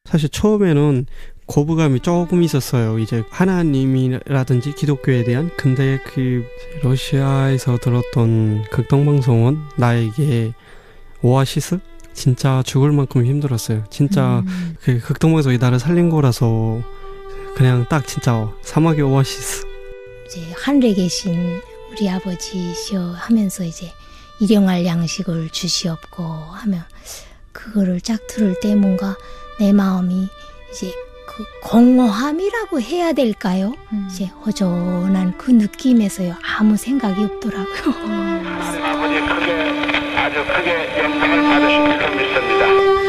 사실 처음에는 거부감이 조금 있었어요. 이제 하나님이라든지 기독교에 대한. 근데 그 러시아에서 들었던 극동방송은 나에게 오아시스? 진짜 죽을 만큼 힘들었어요. 진짜 그 극동방송이 나를 살린 거라서 그냥 딱 진짜 사막의 오아시스. 이제 하늘에 계신 우리 아버지시여 하면서 이제 일용할 양식을 주시옵고 하면 그거를 쫙 들을 때 뭔가 내 마음이 이제 그 공허함이라고 해야 될까요? 이제 허전한 그 느낌에서요 아무 생각이 없더라고요. 아버지 아주 크게 영광을 받으실 줄 믿습니다.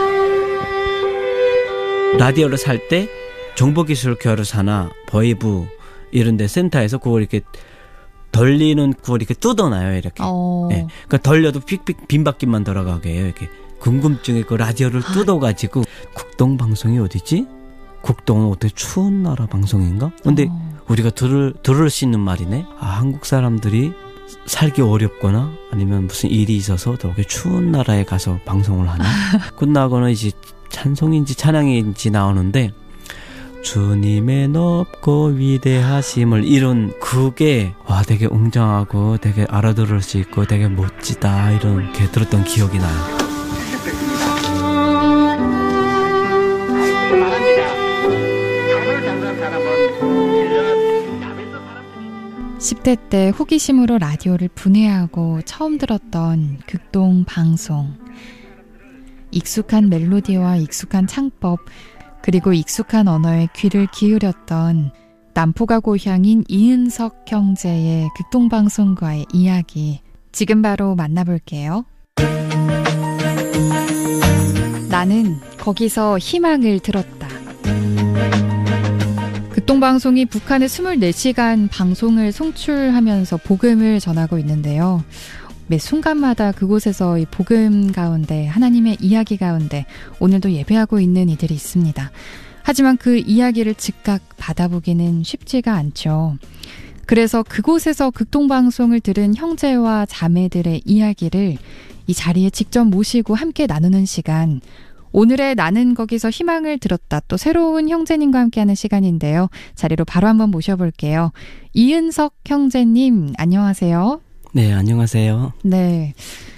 라디오를 살 때 정보기술교류사나 버이부 이런 데 센터에서 그걸 이렇게 덜리는 그걸 이렇게 뜯어놔요, 이렇게. 네. 그러니까 덜려도 삑삑 빈바퀴만 돌아가게 해요, 이렇게. 궁금증에 그 라디오를 뜯어가지고 국동방송이 어디지? 국동은 어떻게 추운 나라 방송인가? 근데 우리가 들을 수 있는 말이네. 아, 한국 사람들이 살기 어렵거나 아니면 무슨 일이 있어서 저렇게 추운 나라에 가서 방송을 하나? 끝나고는 이제 찬송인지 찬양인지 나오는데 주님의 높고 위대하심을 이런 그게 와 되게 웅장하고 되게 알아들을 수 있고 되게 멋지다 이렇게 들었던 기억이 나요. 10대 때 호기심으로 라디오를 분해하고 처음 들었던 극동 방송. 익숙한 멜로디와 익숙한 창법 그리고 익숙한 언어에 귀를 기울였던 남포가 고향인 이은석 형제의 극동방송과의 이야기 지금 바로 만나볼게요. 나는 거기서 희망을 들었다. 극동방송이 북한의 24시간 방송을 송출하면서 복음을 전하고 있는데요. 매 순간마다 그곳에서 이 복음 가운데 하나님의 이야기 가운데 오늘도 예배하고 있는 이들이 있습니다. 하지만 그 이야기를 즉각 받아보기는 쉽지가 않죠. 그래서 그곳에서 극동방송을 들은 형제와 자매들의 이야기를 이 자리에 직접 모시고 함께 나누는 시간, 오늘의 나는 거기서 희망을 들었다. 또 새로운 형제님과 함께하는 시간인데요. 자리로 바로 한번 모셔볼게요. 이은석 형제님 안녕하세요. 네, 안녕하세요. 네,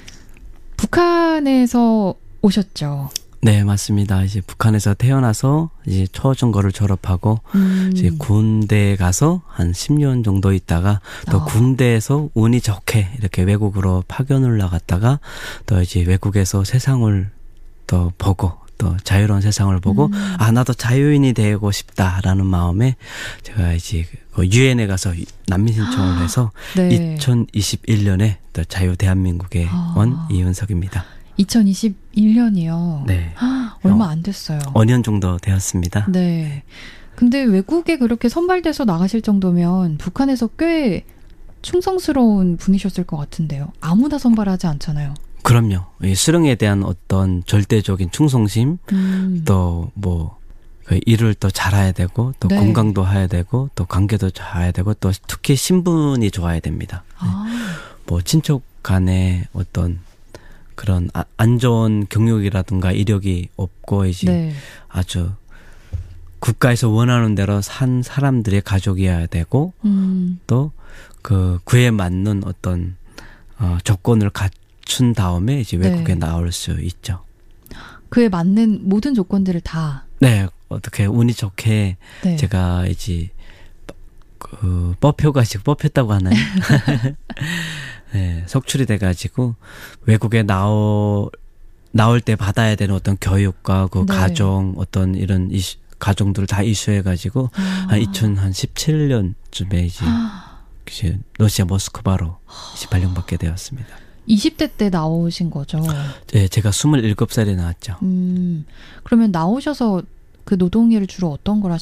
북한에서 오셨죠? 네, 맞습니다. 이제 북한에서 태어나서 이제 초중고를 졸업하고 이제 군대에 가서 한 10년 정도 있다가 또 군대에서 운이 좋게 이렇게 외국으로 파견을 나갔다가 또 이제 외국에서 세상을 또 보고 또 자유로운 세상을 보고 아 나도 자유인이 되고 싶다라는 마음에 제가 이제 유엔에 가서 난민 신청을 해서 네. 2021년에 또 자유 대한민국에 온 이은석입니다. 2021년이요? 네. 얼마 안 됐어요. 5년 정도 되었습니다. 네. 근데 외국에 그렇게 선발돼서 나가실 정도면 북한에서 꽤 충성스러운 분이셨을 것 같은데요. 아무나 선발하지 않잖아요. 그럼요. 이 수령에 대한 어떤 절대적인 충성심, 또 뭐 일을 또 잘해야 되고, 또 네. 건강도 해야 되고, 또 관계도 잘해야 되고, 또 특히 신분이 좋아야 됩니다. 아. 뭐 친척 간에 어떤 그런 안 좋은 경력이라든가 이력이 없고 이제 네. 아주 국가에서 원하는 대로 산 사람들의 가족이어야 되고, 또 그에 맞는 어떤 조건을 갖춘 다음에 이제 외국에 네. 나올 수 있죠. 그에 맞는 모든 조건들을 다. 네, 어떻게 운이 좋게 네. 제가 이제 뽑혔다고 하나요? 네, 속출이 돼가지고 외국에 나올 때 받아야 되는 어떤 교육과 그 네. 가정 어떤 이런 가정들을 다 이수해가지고 한 2017년쯤에 이제 러시아 모스크바로 이제 발령받게 되었습니다. 20대 때 나오신 거죠? 네, 제가 27살에 나왔죠. 그러면 나오셔서 그 노동일을 주로 어떤 걸